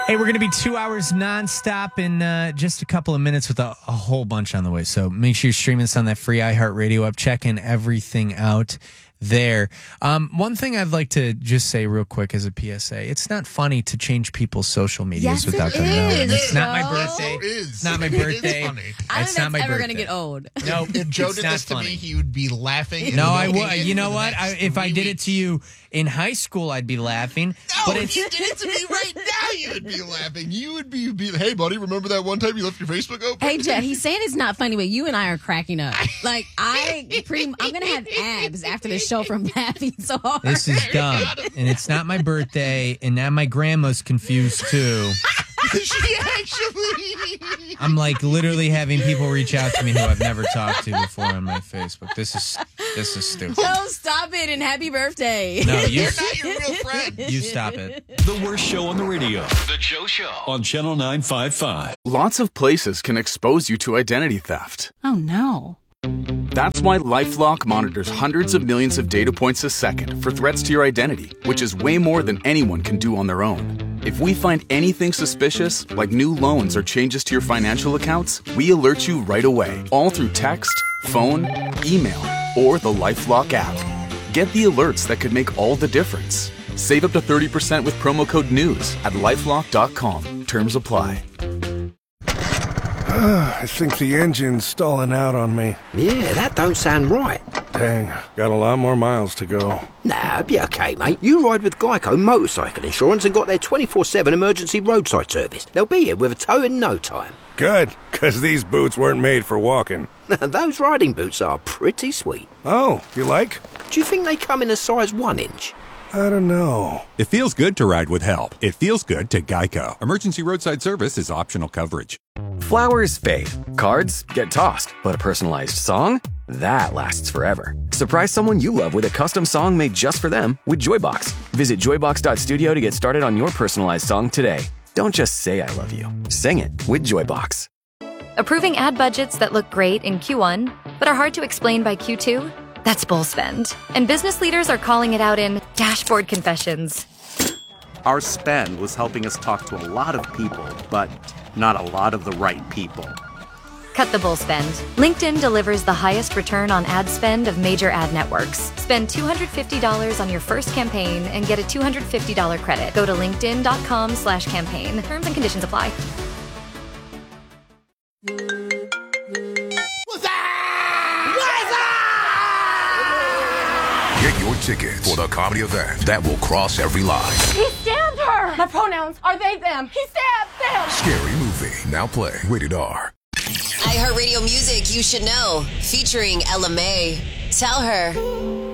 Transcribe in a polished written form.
Hey, we're going to be 2 hours nonstop in just a couple of minutes with a whole bunch on the way. So make sure you're streaming this on that free iHeartRadio app. Checking everything out there. One thing I'd like to just say real quick as a PSA, it's not funny to change people's social medias without them knowing. It's not my birthday. It's not my birthday. It's funny. I don't It's think not my that's ever birthday. going to get old. No, If Joe it's did not this to funny. me, he would be laughing. No, I would. would. You know what? If I did it to you in high school, I'd be laughing. No, but if you did it to me right now, you would be laughing. You would be, hey, buddy, remember that one time you left your Facebook open? Hey, Jet, he's saying it's not funny, but you and I are cracking up. Like, I'm going to have abs after the show from laughing so hard. This is dumb. And it's not my birthday. And now my grandma's confused, too. She actually. I'm like literally having people reach out to me who I've never talked to before on my Facebook. This is stupid. Don't stop it and happy birthday. No, you You're not your real friend. you stop it. The worst show on the radio. The Joe Show on Channel 955. Lots of places can expose you to identity theft. Oh, no. That's why LifeLock monitors hundreds of millions of data points a second for threats to your identity, which is way more than anyone can do on their own. If we find anything suspicious, like new loans or changes to your financial accounts, we alert you right away, all through text, phone, email, or the LifeLock app. Get the alerts that could make all the difference. Save up to 30% with promo code NEWS at LifeLock.com. Terms apply. I think the engine's stalling out on me. Yeah, that don't sound right. Dang, got a lot more miles to go. Nah, be okay, mate. You ride with Geico Motorcycle Insurance and got their 24/7 emergency roadside service. They'll be here with a tow in no time. Good, because these boots weren't made for walking. Those riding boots are pretty sweet. Oh, you like? Do you think they come in a size 1 inch? I don't know. It feels good to ride with help. It feels good to Geico. Emergency roadside service is optional coverage. Flowers fade. Cards get tossed. But a personalized song? That lasts forever. Surprise someone you love with a custom song made just for them with Joybox. Visit joybox.studio to get started on your personalized song today. Don't just say I love you. Sing it with Joybox. Approving ad budgets that look great in Q1, but are hard to explain by Q2? That's bull spend. And business leaders are calling it out in Dashboard Confessions. Our spend was helping us talk to a lot of people, but not a lot of the right people. Cut the bull spend. LinkedIn delivers the highest return on ad spend of major ad networks. Spend $250 on your first campaign and get a $250 credit. Go to linkedin.com/campaign. Terms and conditions apply. Get your tickets for the comedy event that will cross every line. He stabbed her! My pronouns are they, them. He stabbed them! Scary Movie, now playing rated R. iHeartRadio Music You Should Know, featuring Ella May. Tell her.